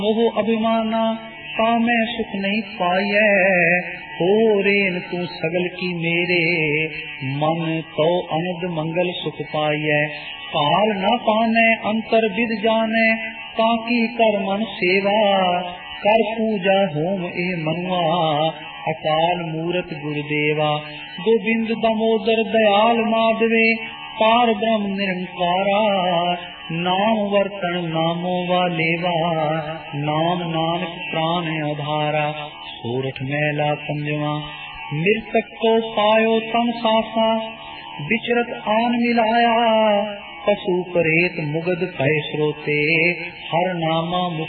मोह अभिमाना कामै सुख नहीं पाइै, हो रेन तू सगल की मेरे, मन तो अनद मंगल सुख पाइै। काल न पानै अंतर विद जानै, ताकि कर मन सेवा, कर पूजा होम ए मनुआ, अकाल मूरत गुरुदेवा। गोविंद दामोदर दयाल माधवे, पार ब्रह्म निरंकारा, नाम वर्तन नामो वालेवा, नाम नानक प्राण आधारा। सोरठ मैला पंजवा, मृतक को पायो तम सासा, विचरत आन मिलाया, पशु परेत मुगद पै स्रोते, हर नामा